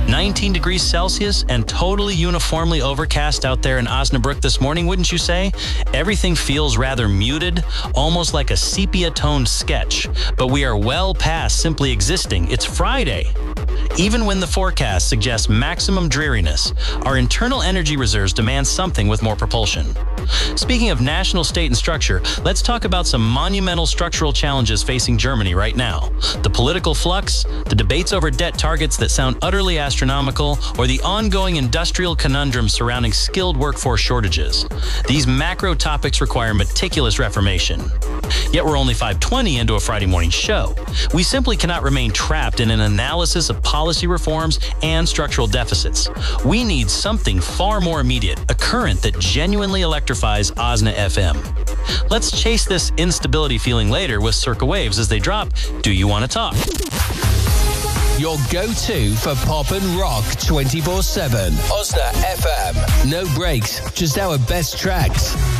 19 degrees Celsius and totally uniformly overcast out there in Osnabrück this morning, wouldn't you say? Everything feels rather muted, almost like a sepia-toned sketch. But we are well past simply existing. It's Friday. Even when the forecast suggests maximum dreariness, our internal energy reserves demand something with more propulsion. Speaking of national state and structure, let's talk about some monumental structural challenges facing Germany right now. The political flux, the debates over debt targets that sound utterly astronomical, or the ongoing industrial conundrum surrounding skilled workforce shortages. These macro topics require meticulous reformation. Yet we're only 5:20 into a Friday morning show. We simply cannot remain trapped in an analysis of policy reforms and structural deficits. We need something far more immediate, a current that genuinely electrifies Osna FM. Let's chase this instability feeling later with Circa Waves as they drop Do You Want to Talk? Your go-to for pop and rock 24/7. Osna FM. No breaks, just our best tracks.